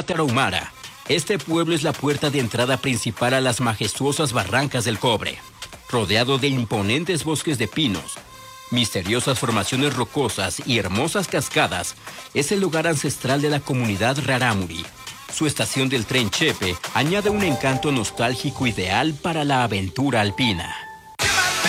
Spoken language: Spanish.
Tarahumara. Este pueblo es la puerta de entrada principal a las majestuosas barrancas del Cobre. Rodeado de imponentes bosques de pinos, misteriosas formaciones rocosas y hermosas cascadas, es el lugar ancestral de la comunidad Rarámuri. Su estación del tren Chepe añade un encanto nostálgico ideal para la aventura alpina.